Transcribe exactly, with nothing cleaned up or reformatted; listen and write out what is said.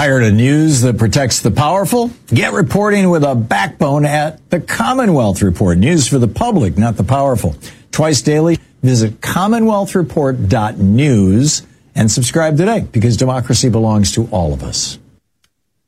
Tired of news that protects the powerful? Get reporting with a backbone at the Commonwealth Report. News for the public, not the powerful. Twice daily, visit commonwealth report dot news and subscribe today, because democracy belongs to all of us.